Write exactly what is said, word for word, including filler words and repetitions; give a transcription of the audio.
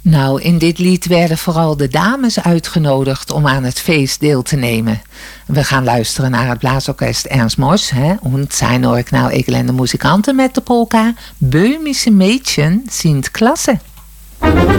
Nou, in dit lied werden vooral de dames uitgenodigd om aan het feest deel te nemen. We gaan luisteren naar het blaasorkest Ernst Mosch. Hè? Und zijn original elende muzikanten met de polka Böhmische Mädchen sind klasse.